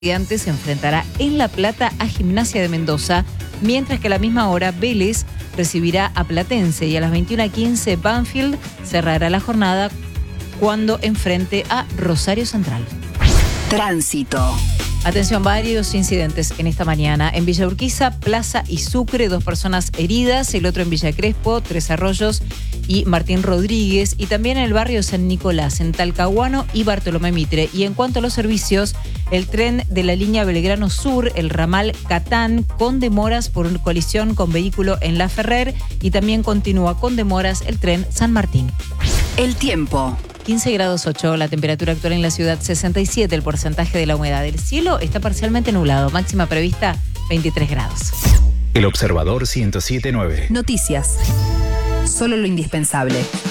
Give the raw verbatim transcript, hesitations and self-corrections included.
Estudiantes se enfrentará en La Plata a Gimnasia de Mendoza, mientras que a la misma hora Vélez recibirá a Platense y a las veintiuna quince Banfield cerrará la jornada cuando enfrente a Rosario Central. Tránsito. Atención, varios incidentes en esta mañana. En Villa Urquiza, Plaza y Sucre, dos personas heridas. El otro en Villa Crespo, Tres Arroyos y Martín Rodríguez. Y también en el barrio San Nicolás, en Talcahuano y Bartolomé Mitre. Y en cuanto a los servicios, el tren de la línea Belgrano Sur, el ramal Catán, con demoras por una colisión con vehículo en La Ferrer. Y también continúa con demoras el tren San Martín. El tiempo. quince grados ocho, la temperatura actual en la ciudad sesenta y siete, el porcentaje de la humedad. El cielo está parcialmente nublado, máxima prevista veintitrés grados. El Observador ciento siete punto nueve. Noticias. Solo lo indispensable.